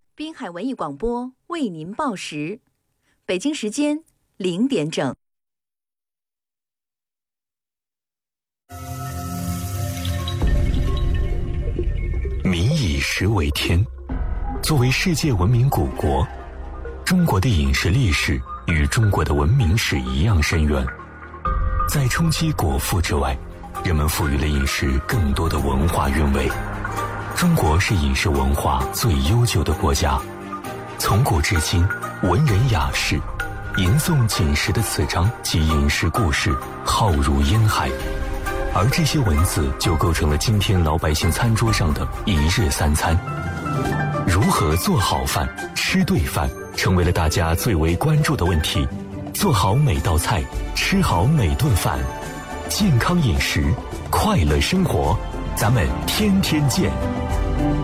滨海文艺广播为您报时，北京时间0点整。 民以食为天，作为世界文明古国，中国的饮食历史与中国的文明史一样深远。在冲击果腹之外，人们赋予了饮食更多的文化韵味。中国是饮食文化最悠久的国家，从古至今，文人雅士吟诵锦食的词章及饮食故事浩如烟海，而这些文字就构成了今天老百姓餐桌上的一日三餐。如何做好饭、吃对饭，成为了大家最为关注的问题。做好每道菜，吃好每顿饭，健康饮食，快乐生活，咱们天天见。